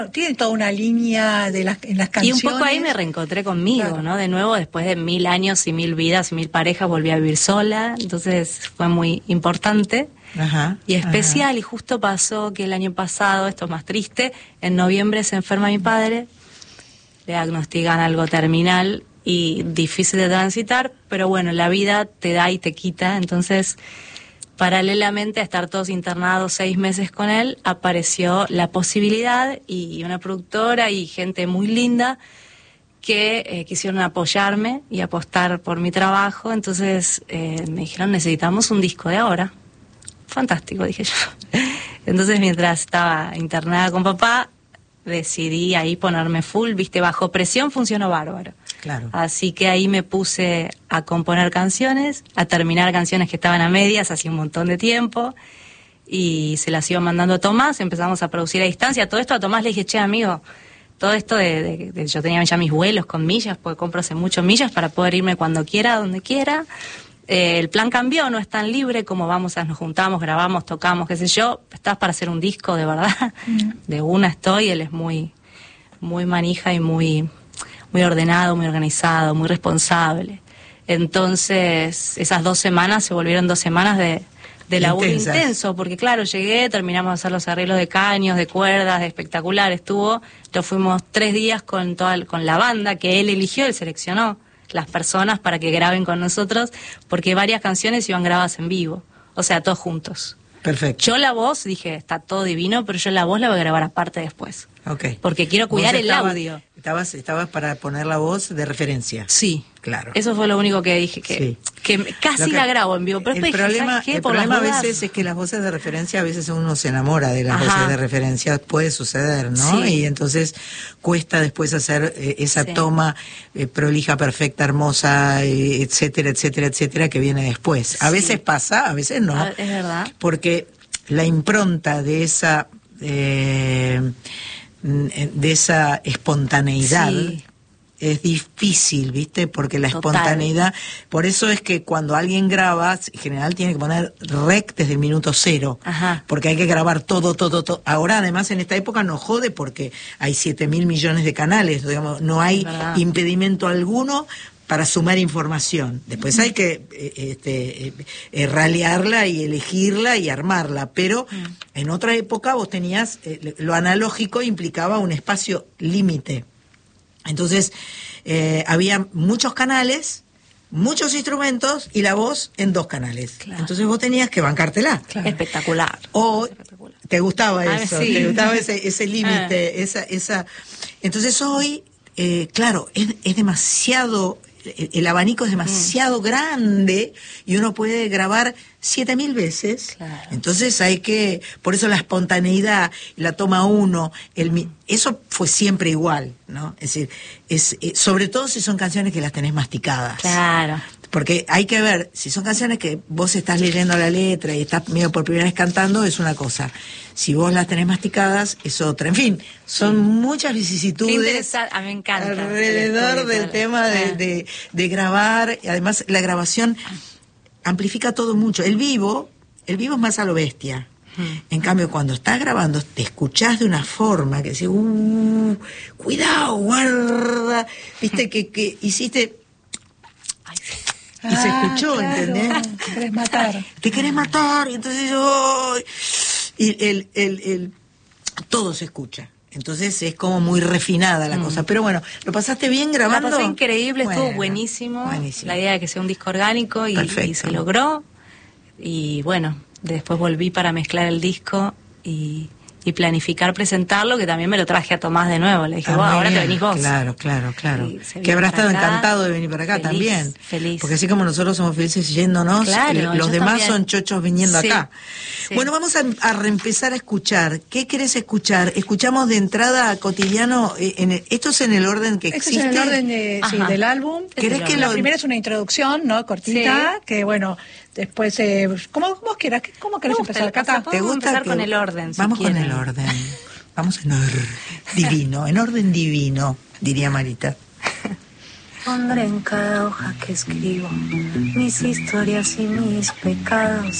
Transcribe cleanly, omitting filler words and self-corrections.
Tiene toda una línea en las Y canciones. un poco ahí me reencontré conmigo, Claro. ¿no? De nuevo, después de 1000 años y 1000 vidas y 1000 parejas, volví a vivir sola. Entonces fue muy importante Ajá, y especial. ajá. Y justo pasó que el año pasado, esto es más triste, en noviembre se enferma mi padre, le diagnostican algo terminal y difícil de transitar, pero bueno, la vida te da y te quita. Entonces, paralelamente a estar todos internados 6 meses con él, apareció la posibilidad y una productora y gente muy linda que quisieron apoyarme y apostar por mi trabajo. Entonces me dijeron, necesitamos un disco de ahora. Fantástico, dije yo. Entonces, mientras estaba internada con papá, decidí ahí ponerme full, viste, bajo presión funcionó bárbaro. Claro. Así que ahí me puse a componer canciones, a terminar canciones que estaban a medias hacía un montón de tiempo, y se las iba mandando a Tomás, empezamos a producir a distancia. Todo esto a Tomás le dije, che, amigo, todo esto yo tenía ya mis vuelos con millas, porque compro hace mucho millas para poder irme cuando quiera, donde quiera. El plan cambió, no es tan libre como nos juntamos, grabamos, tocamos, qué sé yo. Estás para hacer un disco, de verdad. De una estoy, él es muy, muy manija y muy ordenado, muy organizado, muy responsable. Entonces, esas 2 semanas se volvieron 2 semanas de laburo Intensas. intenso, porque claro, llegué, terminamos de hacer los arreglos de caños, de cuerdas, de espectacular estuvo. Lo fuimos 3 días con la banda que él eligió, él seleccionó las personas para que graben con nosotros, porque varias canciones iban grabadas en vivo, o sea, todos juntos. Perfecto. Yo la voz, dije, está todo divino, pero yo la voz la voy a grabar aparte después. Ok. Porque quiero cuidar el audio. Estabas para poner la voz de referencia. Sí. Claro. Eso fue lo único que dije, Sí. que casi la grabo en vivo. Pero el después dije, problema, ¿sabes qué? el Por las problema a dudas. veces es que las voces de referencia, a veces uno se enamora de las Ajá. voces de referencia, puede suceder, ¿no? Sí. Y entonces cuesta después hacer esa Sí. toma prolija, perfecta, hermosa, etcétera, etcétera, etcétera, que viene después. A Sí. veces pasa, a veces no. Es verdad. Porque la impronta de esa espontaneidad Sí. es difícil, ¿viste? Porque la Total. espontaneidad, por eso es que cuando alguien graba, en general tiene que poner rec desde el minuto 0, Ajá. porque hay que grabar todo. Ahora, además, en esta época no jode porque hay 7.000 millones de canales, digamos, no hay Es verdad. impedimento alguno para sumar información. Después hay que ralearla y elegirla y armarla, pero en otra época vos tenías, lo analógico implicaba un espacio límite. Entonces, había muchos canales, muchos instrumentos y la voz en 2 canales. Claro. Entonces vos tenías que bancártela. Claro. Espectacular. O Espectacular. te gustaba Ah, eso, sí. te gustaba ese límite, esa. Entonces hoy, claro, es demasiado, el abanico es demasiado grande y uno puede grabar 7.000 veces. Claro. Entonces por eso la espontaneidad, la toma uno, eso fue siempre igual, ¿no? Es decir, sobre todo si son canciones que las tenés masticadas. Claro. Porque hay que ver, si son canciones que vos estás leyendo la letra y estás medio por primera vez cantando, es una cosa. Si vos las tenés masticadas, es otra. En fin, son muchas Qué vicisitudes interesante. A mí me encanta. alrededor del tema de grabar. Y además, la grabación amplifica todo mucho. El vivo es más a lo bestia. En cambio, cuando estás grabando, te escuchás de una forma que decís, cuidado, guarda. Viste que hiciste... Y se escuchó, claro, ¿entendés? Te querés matar. Te querés matar, y entonces ¡ay! Y todo se escucha. Entonces es como muy refinada la cosa. Pero bueno, ¿lo pasaste bien grabando? La pasé increíble, estuvo Bueno, buenísimo. buenísimo. La idea de que sea un disco orgánico y Perfecto. se logró. Y bueno, después volví para mezclar el disco y planificar presentarlo, que también me lo traje a Tomás de nuevo. Le dije, Ah, vos, muy ahora te bien. venís vos. Claro. Y se vino Que habrá para estado acá. encantado de venir para acá Feliz, también. feliz. Porque así como nosotros somos felices yéndonos, Claro, los yo demás también. son chochos viniendo Sí, acá. sí. Bueno, vamos a reempezar a escuchar. ¿Qué querés escuchar? Escuchamos de entrada Cotidiano. Esto es en el orden que Este existe. es en el orden Ajá. del álbum. ¿Querés que La lo- primera es una introducción, ¿no? Cortita, Sí. que bueno, después, como vos quieras, ¿cómo querés Me gusta empezar, el Cata? pasaporte. Podemos empezar con el orden, si Vamos con quieren. el orden. Vamos en orden divino, en orden divino, diría Marita. Pondré en cada hoja que escribo mis historias y mis pecados.